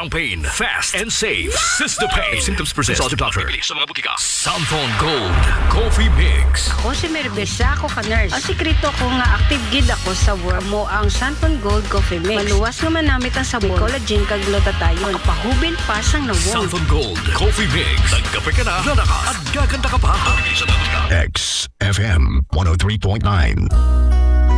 strong pain, fast and safe. Sistapain. If symptoms persist, consult your doctor. Sa mga butika. Santon Gold Coffee Mix. Ako si Merbesa ako ka-nurse. Ang sikreto ko nga active gid ako sa work mo ang Santon Gold Coffee Mix. Maluwas nga manamit ang sabon, collagen kag glutathione. Pahubil pa sang nawong. Santon Gold Coffee Mix. Nagkape ka na, lalakas at gaganda ka pa. Sa mga butika. XFM 103.9.